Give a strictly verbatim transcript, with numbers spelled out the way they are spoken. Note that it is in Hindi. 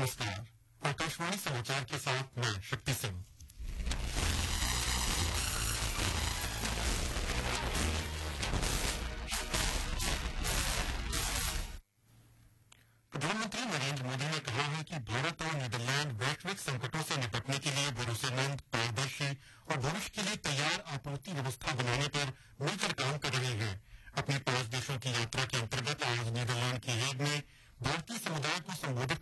नमस्कार। आकाशवाणी समाचार के साथ मैं शक्ति सिंह। प्रधानमंत्री नरेंद्र मोदी ने कहा है कि भारत और नीदरलैंड वैश्विक संकटों से निपटने के लिए भरोसेमंद, पारदर्शी और भविष्य के लिए तैयार आपूर्ति व्यवस्था बनाने पर मिलकर काम कर रहे हैं। अपने पांच देशों की यात्रा के अंतर्गत आज नीदरलैंड के हेग में भारतीय समुदाय को संबोधित